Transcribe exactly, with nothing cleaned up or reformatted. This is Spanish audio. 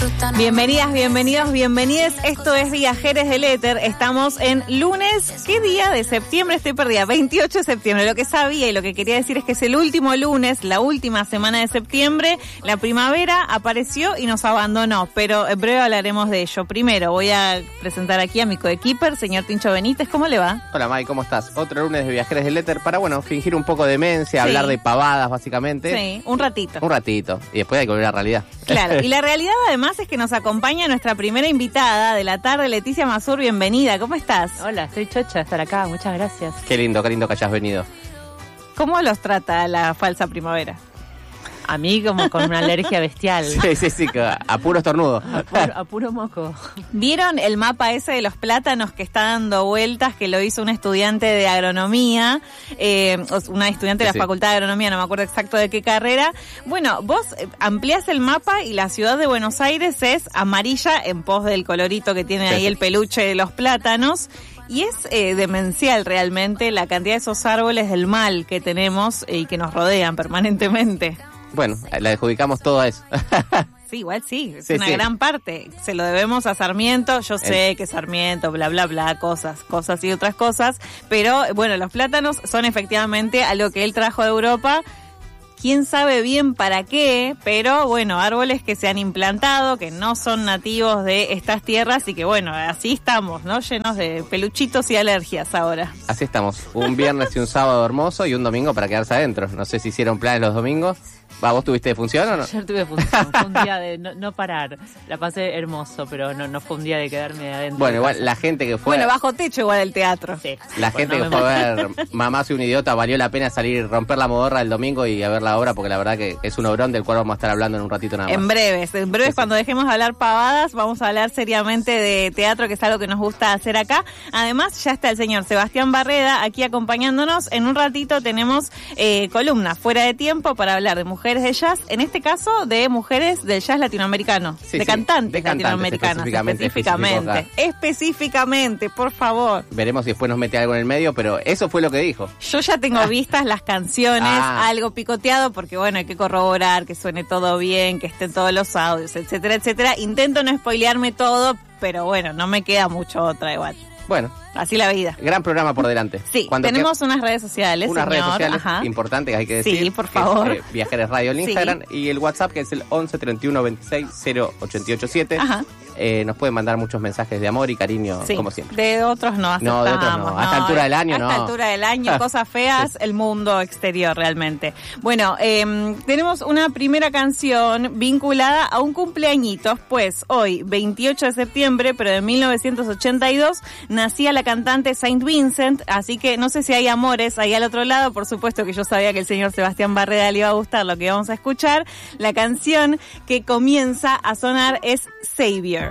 fruta. Bienvenidas, bienvenidos, bienvenides. Esto es Viajeres del Éter. Estamos en lunes, ¿qué día de septiembre? Estoy perdida, veintiocho de septiembre. Lo que sabía y lo que quería decir es que es el último lunes, la última semana de septiembre. La primavera apareció y nos abandonó, pero en breve hablaremos de ello. Primero voy a presentar aquí a mi coequiper, señor Tincho Benítez. ¿Cómo le va? Hola, May, ¿cómo estás? Otro lunes de Viajeres del Éter para, bueno, fingir un poco de demencia, sí. Hablar de pavadas, básicamente. Sí, un ratito. Un ratito. Y después hay que volver a la realidad. Claro, y la realidad además es que nos acompaña nuestra primera invitada de la tarde, Leticia Mazur. Bienvenida, ¿cómo estás? Hola, estoy chocha de estar acá, muchas gracias. Qué lindo, qué lindo que hayas venido. ¿Cómo los trata la falsa primavera? A mí como con una alergia bestial. Sí, sí, sí, a puro estornudo. A puro, a puro moco. ¿Vieron el mapa ese de los plátanos que está dando vueltas, que lo hizo un estudiante de agronomía, eh, una estudiante de la sí, Facultad de Agronomía, no me acuerdo exacto de qué carrera? Bueno, vos ampliás el mapa y la ciudad de Buenos Aires es amarilla en pos del colorito que tiene sí, ahí el peluche de los plátanos. Y es eh, demencial realmente la cantidad de esos árboles del mal que tenemos y que nos rodean permanentemente. Bueno, le adjudicamos todo a eso. Sí, igual sí, es sí, una sí. gran parte. Se lo debemos a Sarmiento, yo sé El... que Sarmiento, bla, bla, bla, cosas, cosas y otras cosas. Pero bueno, los plátanos son efectivamente algo que él trajo de Europa. Quién sabe bien para qué, pero bueno, árboles que se han implantado, que no son nativos de estas tierras y que bueno, así estamos, ¿no? Llenos de peluchitos y alergias ahora. Así estamos, un viernes y un sábado hermoso y un domingo para quedarse adentro. No sé si hicieron planes los domingos. ¿Va, vos tuviste función o no? Ayer tuve función, fue un día de no, no parar. La pasé hermoso, pero no, no fue un día de quedarme adentro. Bueno, igual la gente que fue... Bueno, bajo techo igual el teatro. Sí. La bueno, gente no que fue a ver Mamá soy un idiota, valió la pena salir, romper la modorra el domingo y a ver la obra, porque la verdad que es un obrón del cual vamos a estar hablando en un ratito nada más. En breves, en breves sí, cuando dejemos de hablar pavadas, vamos a hablar seriamente de teatro, que es algo que nos gusta hacer acá. Además, ya está el señor Sebastián Barreda aquí acompañándonos. En un ratito tenemos eh, columna Fuera de Tiempo para hablar de mujeres de jazz, en este caso de mujeres del jazz latinoamericano, sí, de, sí, cantantes de cantantes latinoamericanos, específicamente, específicamente, específicamente, por favor. Veremos si después nos mete algo en el medio, pero eso fue lo que dijo. Yo ya tengo ah. vistas las canciones, ah. algo picoteado, porque bueno, hay que corroborar, que suene todo bien, que estén todos los audios, etcétera, etcétera. Intento no spoilearme todo, pero bueno, no me queda mucho otra igual. Bueno. Así la vida. Gran programa por delante. Sí, Cuando tenemos que... unas redes sociales, Unas señor. redes sociales Ajá. importantes que hay que decir. Sí, por favor. Es, eh, Viajeres Radio, el sí. Instagram y el WhatsApp, que es el once treinta y uno veintiséis cero ochenta y ocho siete. Ajá. Eh, nos pueden mandar muchos mensajes de amor y cariño, sí, como siempre. De otros no aceptamos. No, de otros no. A esta no, altura del año, a no. A esta altura del año, cosas feas, sí. El mundo exterior realmente. Bueno, eh, tenemos una primera canción vinculada a un cumpleañitos, pues hoy, veintiocho de septiembre, pero de mil novecientos ochenta y dos, nacía la cantante Saint Vincent, así que no sé si hay amores ahí al otro lado. Por supuesto que yo sabía que el señor Sebastián Barreda le iba a gustar lo que vamos a escuchar. La canción que comienza a sonar es Savior.